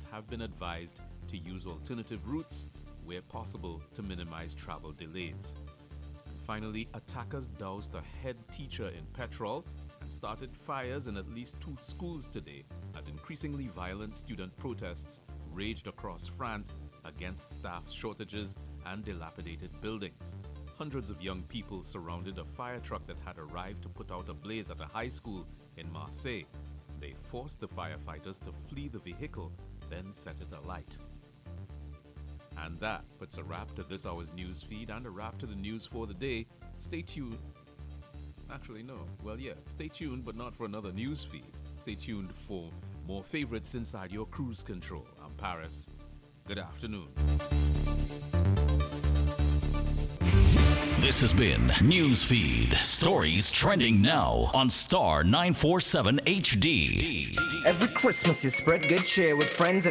passengers have been advised to use alternative routes where possible to minimize travel delays. And finally, attackers doused a head teacher in petrol and started fires in at least 2 schools today as increasingly violent student protests raged across France against staff shortages and dilapidated buildings. Hundreds of young people surrounded a fire truck that had arrived to put out a blaze at a high school in Marseille. They forced the firefighters to flee the vehicle, then set it alight. And that puts a wrap to this hour's news feed and a wrap to the news for the day. Stay tuned. Actually, no. Well, yeah, stay tuned, but not for another news feed. Stay tuned for more favorites inside your cruise control. I'm Paris. Good afternoon. This has been Newsfeed. Stories trending now on Star 947 HD. Every Christmas you spread good cheer with friends and